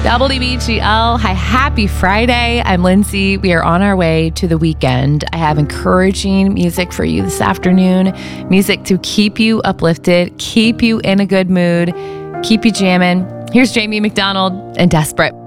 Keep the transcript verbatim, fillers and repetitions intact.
W B G L, hi, happy Friday. I'm Lindsay. We are on our way to the weekend. I have encouraging music for you this afternoon. Music to keep you uplifted, keep you in a good mood, keep you jamming. Here's Jamie McDonald and Desperate.